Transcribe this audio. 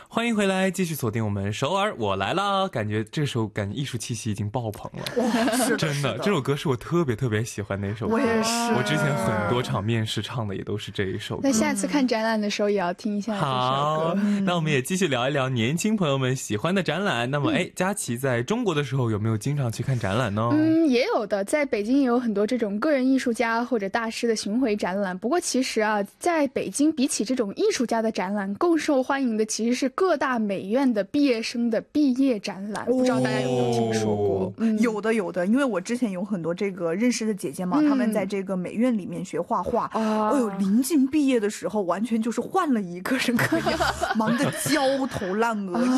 欢迎回来，继续锁定我们首尔我来啦。感觉这首艺术气息已经爆棚了， 哇，是的， 真的，这首歌是我特别喜欢的一首歌。 我也是， 我之前很多场面试唱的也都是这一首歌。 那下次看展览的时候也要听一下这首歌。 好，那我们也继续聊一聊年轻朋友们喜欢的展览。那么佳琪在中国的时候有没有经常去看展览呢？ 也有的，在北京也有很多这种个人艺术家或者大师的巡回展览。不过其实啊，在北京比起这种艺术家的展览，更受欢迎的其实是各大美院的毕业生的毕业展览。不知道大家有没有听说过？ 有的，因为我之前有很多这个认识的姐姐嘛，她们在这个美院里面学画画，临近毕业的时候，完全就是换了一个人，可以忙得焦头烂额，